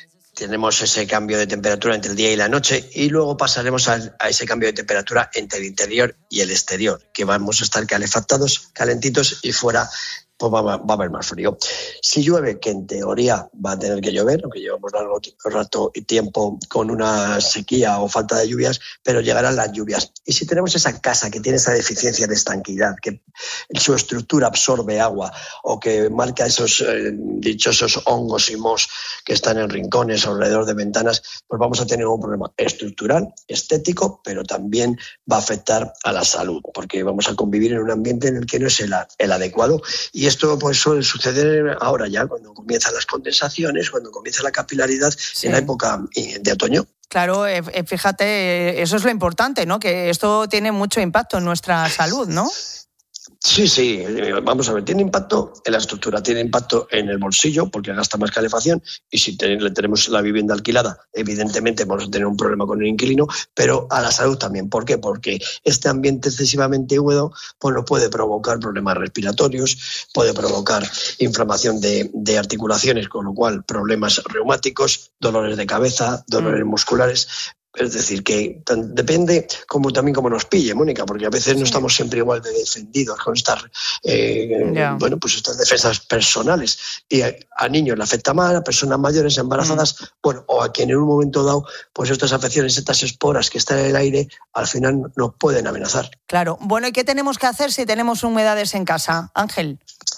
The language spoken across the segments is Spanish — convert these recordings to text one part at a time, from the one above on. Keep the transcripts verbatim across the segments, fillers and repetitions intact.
tenemos ese cambio de temperatura entre el día y la noche y luego pasaremos a, a ese cambio de temperatura entre el interior y el exterior, que vamos a estar calefactados, calentitos y fuera pues va, va a haber más frío. Si llueve, que en teoría va a tener que llover, aunque llevamos largo rato y tiempo con una sequía o falta de lluvias, pero llegarán las lluvias. Y si tenemos esa casa que tiene esa deficiencia de estanquidad, que su estructura absorbe agua o que marca esos eh, dichosos hongos y mohos que están en rincones alrededor de ventanas, pues vamos a tener un problema estructural, estético, pero también va a afectar a la salud, porque vamos a convivir en un ambiente en el que no es el, el adecuado. Y esto pues suele suceder ahora ya, cuando comienzan las condensaciones, cuando comienza la capilaridad, sí, en la época de otoño. Claro, eh, fíjate, eso es lo importante, ¿no? Que esto tiene mucho impacto en nuestra salud, ¿no? Sí, sí, vamos a ver, tiene impacto en la estructura, tiene impacto en el bolsillo porque gasta más calefacción y si tenemos la vivienda alquilada, evidentemente vamos a tener un problema con el inquilino, pero a la salud también. ¿Por qué? Porque este ambiente excesivamente húmedo pues nos puede provocar problemas respiratorios, puede provocar inflamación de, de articulaciones, con lo cual problemas reumáticos, dolores de cabeza, dolores mm. musculares. Es decir, que tan, depende como también como nos pille, Mónica, porque a veces sí. no estamos siempre igual de defendidos con estas, eh, yeah. bueno, pues estas defensas personales. Y a, a niños le afecta mal, a personas mayores, embarazadas, mm. bueno, o a quien en un momento dado, pues estas afecciones, estas esporas que están en el aire, al final nos pueden amenazar. Claro. Bueno, ¿y qué tenemos que hacer si tenemos humedades en casa, Ángel?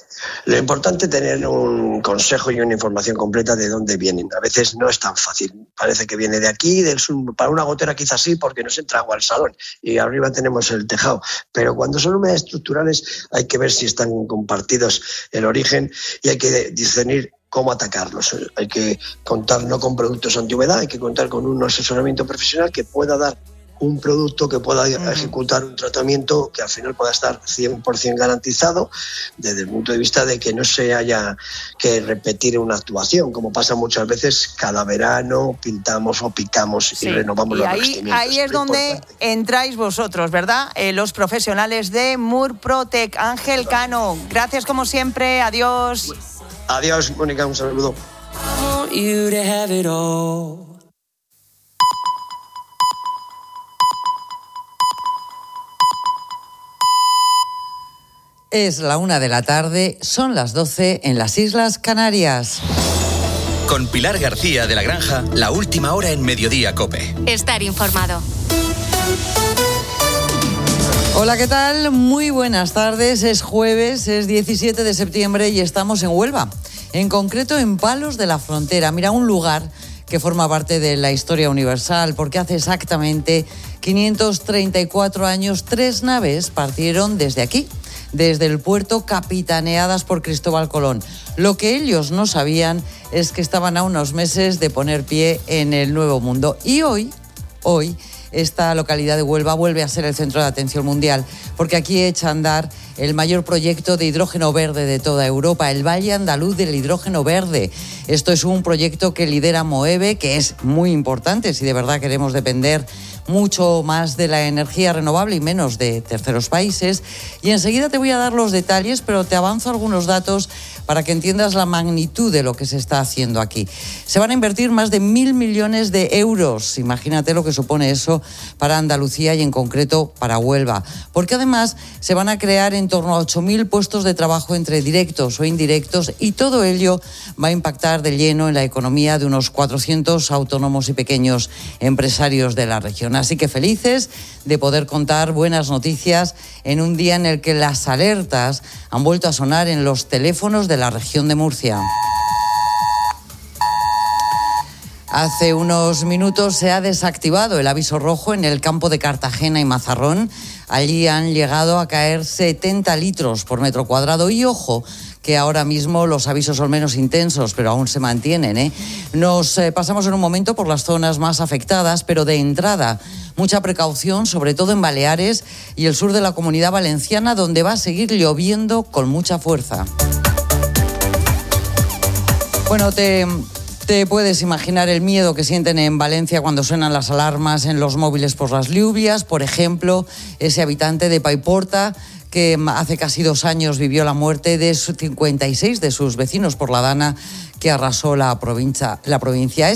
Lo importante es tener un consejo y una información completa de dónde vienen. A veces no es tan fácil. Parece que viene de aquí, del sur, para una gotera quizás sí, porque nos entra agua al salón y arriba tenemos el tejado. Pero cuando son humedades estructurales hay que ver si están compartidos el origen y hay que discernir cómo atacarlos. Hay que contar no con productos antihumedad, hay que contar con un asesoramiento profesional que pueda dar un producto que pueda uh-huh. ejecutar un tratamiento que al final pueda estar cien por ciento garantizado desde el punto de vista de que no se haya que repetir una actuación, como pasa muchas veces. Cada verano pintamos o picamos sí. y renovamos y los ahí, revestimientos. Ahí es donde importante. entráis vosotros, ¿verdad? Eh, los profesionales de Murprotec. Ángel Cano, gracias como siempre, adiós. Adiós, Mónica, un saludo. Es la una de la tarde, son las doce en las Islas Canarias. Con Pilar García de la Granja, la última hora en Mediodía COPE. Estar informado. Hola, ¿qué tal? Muy buenas tardes. Es jueves, es diecisiete de septiembre y estamos en Huelva. En concreto en Palos de la Frontera. Mira, un lugar que forma parte de la historia universal, porque hace exactamente quinientos treinta y cuatro años tres naves partieron desde aquí, desde el puerto, capitaneadas por Cristóbal Colón. Lo que ellos no sabían es que estaban a unos meses de poner pie en el Nuevo Mundo. Y hoy, hoy, esta localidad de Huelva vuelve a ser el centro de atención mundial, porque aquí echa a andar el mayor proyecto de hidrógeno verde de toda Europa, el Valle Andaluz del Hidrógeno Verde. Esto es un proyecto que lidera Moeve, que es muy importante si de verdad queremos depender mucho más de la energía renovable y menos de terceros países. Y enseguida te voy a dar los detalles, pero te avanzo algunos datos para que entiendas la magnitud de lo que se está haciendo aquí. Se van a invertir más de mil millones de euros. Imagínate lo que supone eso para Andalucía y en concreto para Huelva. Porque además se van a crear en torno a ocho mil puestos de trabajo entre directos o indirectos y todo ello va a impactar de lleno en la economía de unos cuatrocientos autónomos y pequeños empresarios de la región. Así que felices de poder contar buenas noticias en un día en el que las alertas han vuelto a sonar en los teléfonos de la región de Murcia. Hace unos minutos se ha desactivado el aviso rojo en el campo de Cartagena y Mazarrón. Allí han llegado a caer setenta litros por metro cuadrado y ojo, que ahora mismo los avisos son menos intensos, pero aún se mantienen, ¿eh? Nos eh, pasamos en un momento por las zonas más afectadas, pero de entrada, mucha precaución, sobre todo en Baleares y el sur de la Comunidad Valenciana, donde va a seguir lloviendo con mucha fuerza. Bueno, te... Te puedes imaginar el miedo que sienten en Valencia cuando suenan las alarmas en los móviles por las lluvias. Por ejemplo, ese habitante de Paiporta que hace casi dos años vivió la muerte de cincuenta y seis de sus vecinos por la dana que arrasó la provincia. La provincia.